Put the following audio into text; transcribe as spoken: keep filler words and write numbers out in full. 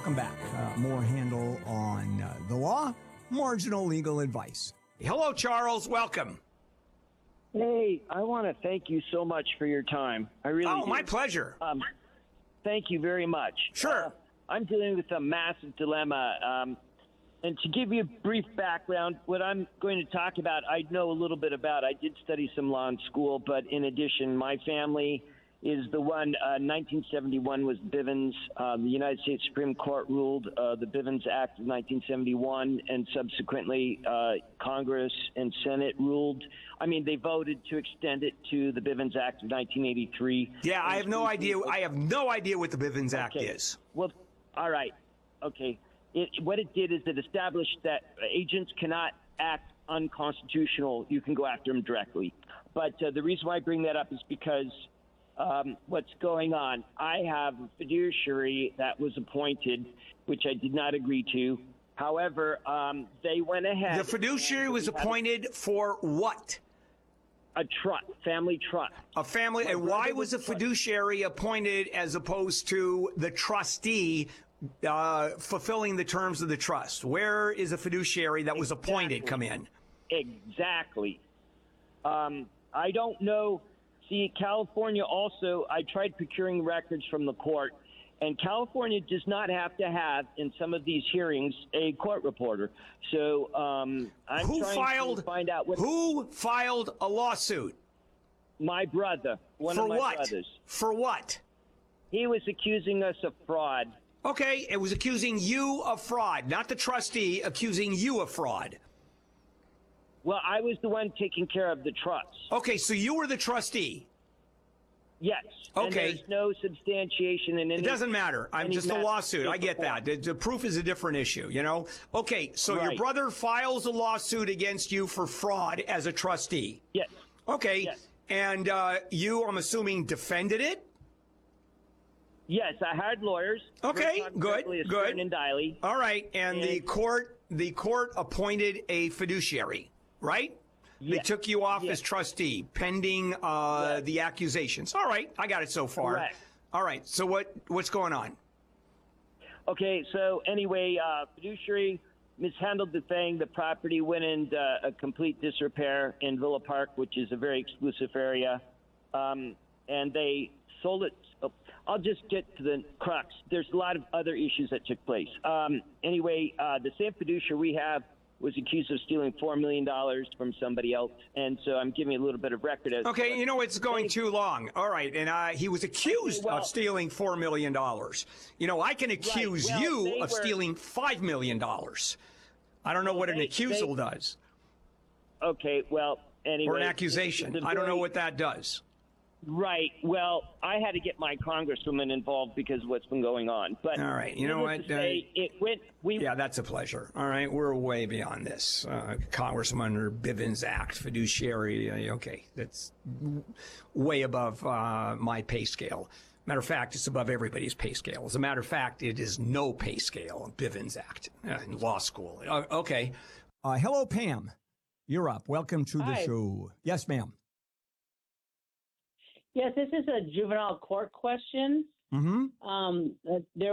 Welcome back. Uh, more handle on uh, the law, marginal legal advice. Hello, Charles. Welcome. Hey, I want to thank you so much for your time. I really Oh, do. my pleasure. Um, thank you very much. Sure. Uh, I'm dealing with a massive dilemma. Um, and to give you a brief background, what I'm going to talk about, I know a little bit about. I did study some law in school, but in addition, my family is the one, uh, nineteen seventy-one was Bivens. Uh, the United States Supreme Court ruled uh, the Bivens Act of nineteen seventy-one, and subsequently uh, Congress and Senate ruled. I mean, they voted to extend it to the Bivens Act of nineteen eighty-three. Yeah, I have no idea. I have no idea what the Bivens Act Okay. is. Well, all right. Okay. It, what it did is it established that agents cannot act unconstitutional. You can go after them directly. But uh, the reason why I bring that up is because um, what's going on. I have a fiduciary that was appointed, which I did not agree to. However, um, they went ahead. The fiduciary was appointed for what? A trust, family trust. A family. And why was a fiduciary appointed as opposed to the trustee uh, fulfilling the terms of the trust? Where is a fiduciary that was appointed come in? Exactly. Um, I don't know. See, California also, I tried procuring records from the court, and California does not have to have, in some of these hearings, a court reporter. So um, I'm who trying filed, to find out what... Who filed a lawsuit? My brother, one For of my what? brothers. For what? He was accusing us of fraud. Okay, it was accusing you of fraud, not the trustee accusing you of fraud. Well, I was the one taking care of the trust. Okay, so you were the trustee. Yes. Okay. And there's no substantiation in any... It doesn't matter. I'm any just a matter lawsuit. I get before. that. The, the proof is a different issue, you know? Okay, so your Right. brother files a lawsuit against you for fraud as a trustee. Yes. Okay, Yes. and uh, you, I'm assuming, defended it? Yes, I hired lawyers. Okay, Rick good, Conklin, good. Stern and Diley. All right, and the And- court, the court appointed a fiduciary, right? They Yes. took you off Yes. as trustee, pending uh, Yes. the accusations. All right, I got it so far. Correct. All right, so what what's going on? Okay, so anyway, uh, fiduciary mishandled the thing. The property went into uh, a complete disrepair in Villa Park, which is a very exclusive area. Um, and they sold it. Oh, I'll just get to the crux. There's a lot of other issues that took place. Um, anyway, uh, the same fiduciary we have was accused of stealing four million dollars from somebody else. And so I'm giving a little bit of record. As Okay, you know, it's going too long. All right, and uh, he was accused Okay, well- of stealing four million dollars. You know, I can accuse well, you they of were- stealing five million dollars. I don't know what an they- accusal they- does. Okay, well, anyway. Or an this is accusation. the I don't know very- what that does. Right. Well, I had to get my congresswoman involved because of what's been going on. But All right, you know needless what, to say, uh, it went. We Yeah, that's a pleasure. All right, we're way beyond this. Uh, Congressman under Bivens Act, fiduciary. Uh, okay, that's w- way above uh, my pay scale. Matter of fact, it's above everybody's pay scale. As a matter of fact, it is no pay scale, Bivens Act, uh, in law school. Uh, okay. Uh, hello, Pam. You're up. Welcome to the Hi. show. Yes, ma'am. Yes, this is a juvenile court question. Mm-hmm. Um, uh, there